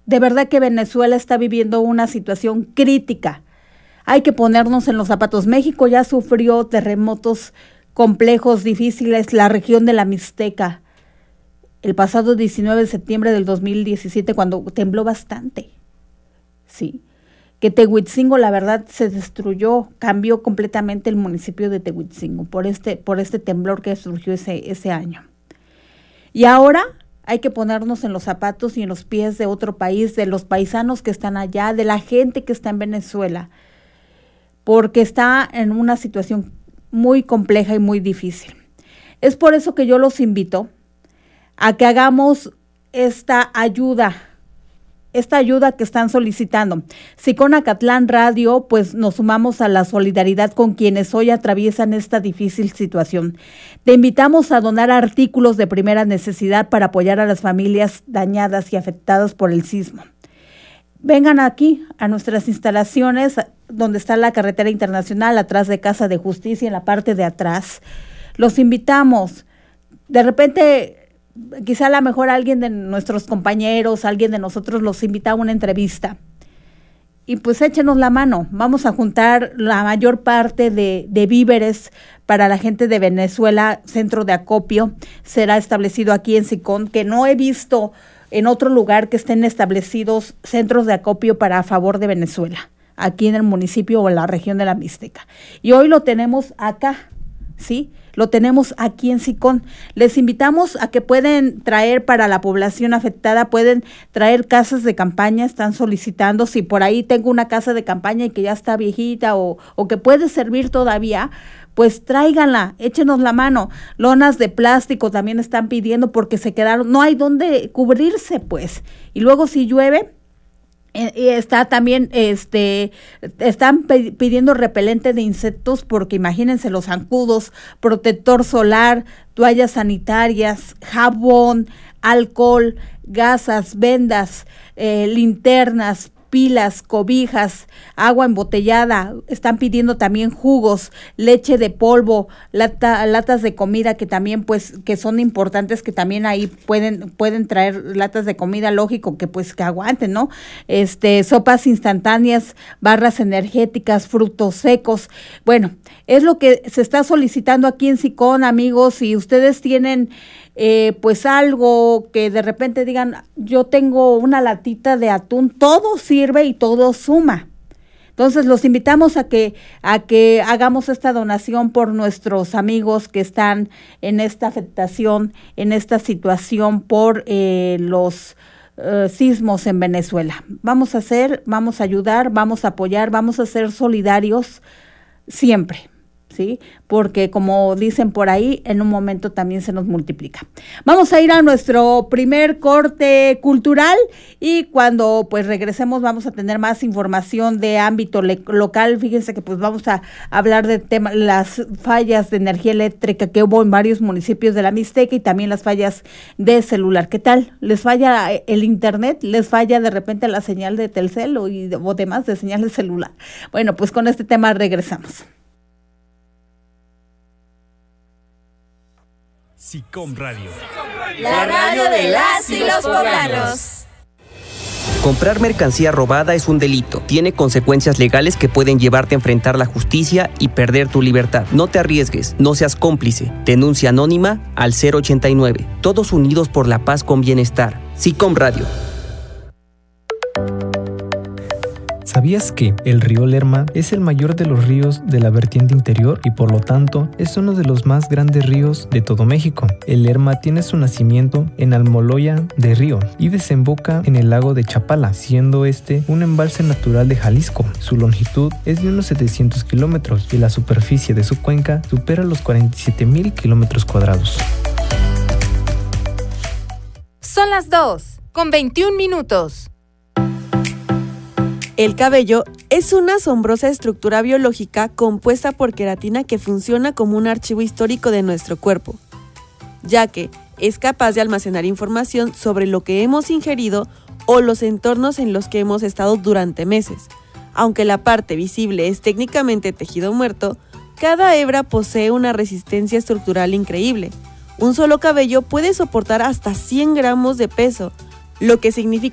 De verdad que Venezuela está viviendo una situación crítica. Hay que ponernos en los zapatos. México ya sufrió terremotos complejos, difíciles, la región de la Mixteca, el pasado 19 de septiembre del 2017, cuando tembló bastante, sí, que Tehuitzingo, la verdad, se destruyó, cambió completamente el municipio de Tehuitzingo por este temblor que surgió ese año. Y ahora hay que ponernos en los zapatos y en los pies de otro país, de los paisanos que están allá, de la gente que está en Venezuela, porque está en una situación muy compleja y muy difícil. Es por eso que yo los invito a que hagamos esta ayuda que están solicitando. SICON Acatlán Radio, pues nos sumamos a la solidaridad con quienes hoy atraviesan esta difícil situación. Te invitamos a donar artículos de primera necesidad para apoyar a las familias dañadas y afectadas por el sismo. Vengan aquí a nuestras instalaciones, donde está la carretera internacional, atrás de Casa de Justicia, en la parte de atrás. Los invitamos. De repente, quizá a lo mejor alguien de nuestros compañeros, alguien de nosotros los invita a una entrevista. Y pues échenos la mano. Vamos a juntar la mayor parte de víveres para la gente de Venezuela. Centro de acopio será establecido aquí en SICON, que no he visto en otro lugar que estén establecidos centros de acopio a favor de Venezuela, aquí en el municipio o en la región de la Mixteca. Y hoy lo tenemos acá, ¿sí? Lo tenemos aquí en SICON. Les invitamos a que pueden traer para la población afectada, pueden traer casas de campaña, están solicitando. Si por ahí tengo una casa de campaña y que ya está viejita o que puede servir todavía, pues tráiganla, échenos la mano. Lonas de plástico también están pidiendo porque se quedaron, no hay dónde cubrirse, pues. Y luego si llueve, está también, están pidiendo repelente de insectos, porque imagínense los zancudos, protector solar, toallas sanitarias, jabón, alcohol, gasas, vendas, linternas, pilas, cobijas, agua embotellada. Están pidiendo también jugos, leche de polvo, latas de comida, que también pues que son importantes, que también ahí pueden traer latas de comida, lógico que pues que aguanten, ¿no? Sopas instantáneas, barras energéticas, frutos secos. Bueno, es lo que se está solicitando aquí en SICON, amigos. Si ustedes tienen pues algo que de repente digan, yo tengo una latita de atún, todo sirve y todo suma. Entonces los invitamos a que hagamos esta donación por nuestros amigos que están en esta afectación, en esta situación por los sismos en Venezuela. Vamos a ayudar, vamos a apoyar, vamos a ser solidarios siempre, ¿sí? Porque como dicen por ahí, en un momento también se nos multiplica. Vamos a ir a nuestro primer corte cultural y cuando pues regresemos vamos a tener más información de ámbito local. Fíjense que pues vamos a hablar de las fallas de energía eléctrica que hubo en varios municipios de la Mixteca y también las fallas de celular. ¿Qué tal? ¿Les falla el internet? ¿Les falla de repente la señal de Telcel o demás de señal de celular? Bueno, pues con este tema regresamos. SICON Radio. La radio de las y los poblanos. Comprar mercancía robada es un delito. Tiene consecuencias legales que pueden llevarte a enfrentar la justicia y perder tu libertad. No te arriesgues, no seas cómplice. Denuncia anónima al 089. Todos unidos por la paz con bienestar. SICON Radio. ¿Sabías que el río Lerma es el mayor de los ríos de la vertiente interior y por lo tanto es uno de los más grandes ríos de todo México? El Lerma tiene su nacimiento en Almoloya de Río y desemboca en el lago de Chapala, siendo este un embalse natural de Jalisco. Su longitud es de unos 700 kilómetros y la superficie de su cuenca supera los 47,000 kilómetros cuadrados. Son las 2:21. El cabello es una asombrosa estructura biológica compuesta por queratina que funciona como un archivo histórico de nuestro cuerpo, ya que es capaz de almacenar información sobre lo que hemos ingerido o los entornos en los que hemos estado durante meses. Aunque la parte visible es técnicamente tejido muerto, cada hebra posee una resistencia estructural increíble. Un solo cabello puede soportar hasta 100 gramos de peso, lo que significa